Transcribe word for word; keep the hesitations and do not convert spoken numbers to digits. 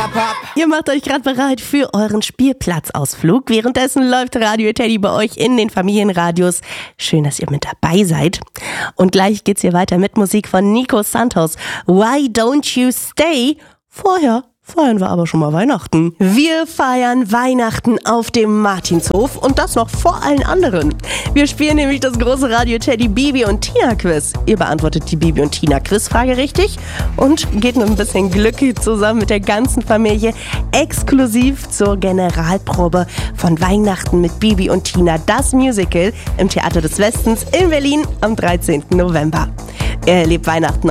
Ihr macht euch gerade bereit für euren Spielplatzausflug. Währenddessen läuft Radio Teddy bei euch in den Familienradios. Schön, dass ihr mit dabei seid. Und gleich geht's hier weiter mit Musik von Nico Santos. Why Don't You Stay? Vorher feiern wir aber schon mal Weihnachten. Wir feiern Weihnachten auf dem Martinshof und das noch vor allen anderen. Wir spielen nämlich das große Radio Teddy Bibi und Tina Quiz. Ihr beantwortet die Bibi und Tina Quizfrage richtig und geht mit ein bisschen Glück zusammen mit der ganzen Familie exklusiv zur Generalprobe von Weihnachten mit Bibi und Tina, das Musical im Theater des Westens in Berlin am dreizehnten November. Ihr erlebt Weihnachten